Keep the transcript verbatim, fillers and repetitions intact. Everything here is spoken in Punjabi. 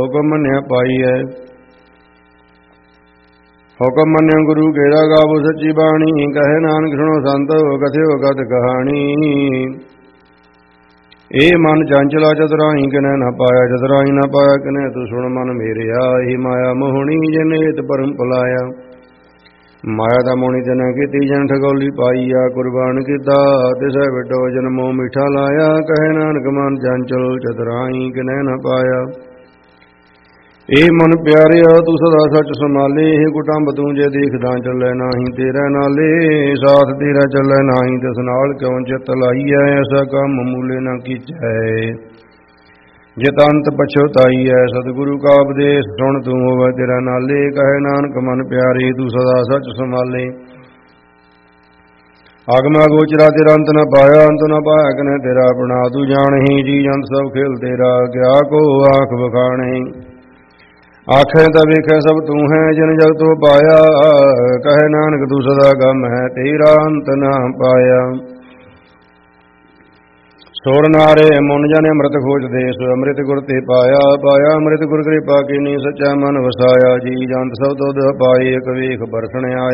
ਹੁਕਮ ਮੰਨਿਆ ਪਾਈਐ। ਹੁਕਮ ਮੰਨਿਆ ਗੁਰੂ ਕੇਰਾ ਗਾਵੋ ਸੱਚੀ ਬਾਣੀ। ਕਹੇ ਨਾਨਕ ਸੁਣੋ ਸੰਤੋ ਕਥਿਓ ਕਥ ਕਹਾਣੀ। ਇਹ ਮਨ ਚੰਚਲਾ ਚਤੁਰਾਈ ਕਿਨੈ ਨਾ ਪਾਇਆ। ਚਤੁਰਾਈ ਨਾ ਪਾਇਆ ਕਿਨੈ ਤੂੰ ਸੁਣ ਮਨ ਮੇਰਿਆ। ਇਹੀ ਮਾਇਆ ਮੋਹਣੀ ਜਿਨ ਏਤ ਭਰਮ ਭੁਲਾਇਆ। ਮਾਇਆ ਦਾ ਮੋਹਣੀ ਤੈਨੇ ਕੀਤੀ ਜਨ ਠਗੋਲੀ ਪਾਈਆ। ਕੁਰਬਾਨ ਕੀਤਾ ਤਿਸੈ ਵਿਟੋ ਜਨ ਮੋਹ ਮਿੱਠਾ ਲਾਇਆ। ਕਹੇ ਨਾਨਕ ਮਨ ਚੰਚਲ ਚਤੁਰਾਈ ਕਿਨੈ ਨਾ ਪਾਇਆ। ਇਹ ਮਨ ਪਿਆਰਿਆ ਤੂੰ ਸਦਾ ਸੱਚ ਸੰਭਾਲੇ। ਇਹ ਕੁਟੰਬ ਤੂੰ ਜੇ ਦੇਖਦਾ ਚੱਲੇ ਨਾਹੀਂ ਤੇਰਾ ਨਾਲੇ। ਸਾਥ ਤੇਰਾ ਚੱਲੇ ਨਾਹੀਂ ਤਿਸ ਨਾਲ ਕਿਉਂ ਚਿੱਤ ਲਾਈਐ। ਐਸਾ ਕੰਮ ਮੂਲੇ ਨਾ ਕੀਚੈ ਜਿਤ ਅੰਤ ਪਛਤਾਈਐ। ਸਤਿਗੁਰੂ ਕਾ ਉਪਦੇਸ਼ ਸੁਣ ਤੂੰ ਹੋਵੇ ਤੇਰਾ ਨਾਲੇ। ਕਹੇ ਨਾਨਕ ਮਨ ਪਿਆਰੇ ਤੂੰ ਸਦਾ ਸੱਚ ਸੰਭਾਲੇ। ਆਗਮਾ ਗੋਚਰਾ ਤੇਰਾ ਅੰਤ ਨ ਪਾਇਆ। ਅੰਤ ਨ ਪਾਇਆ ਕਿਨੈ ਤੇਰਾ ਆਪਣਾ। ਤੂੰ ਜਾਣਹੀਂ ਜੀ ਜੰਤ ਸਭ ਖੇਲ ਤੇਰਾ। ਕਿਆ ਕੋ ਆਖ ਬਖਾਣੇ। ਆਖੇ ਤਾਂ ਵੇਖੈ ਸਭ ਤੂੰ ਹੈ ਜਿਨ ਜਗ ਤੋਂ ਪਾਇਆ। ਕਹੇ ਨਾਨਕ ਤੂੰ ਸਦਾ ਗਮ ਹੈ ਤੇਰਾ ਅੰਤ ਨਾ ਪਾਇਆ। ਸੁਰ ਨਾਰੇ ਮੁਨ ਜਨ ਅੰਮ੍ਰਿਤ ਖੋਜ ਦੇ। ਸੋ ਅੰਮ੍ਰਿਤ ਗੁਰ ਤੇ ਪਾਇਆ। ਪਾਇਆ ਅੰਮ੍ਰਿਤ ਗੁਰ ਕਿਰਪਾ ਕੀਨੀ ਸੱਚਾ ਮਨ ਵਸਾਇਆ। ਜੀ ਜੰਤ ਸਭ ਤੁਧ ਪਾਏ ਇਕ ਵੇਖ ਬਰਸਣ ਆਇਆ।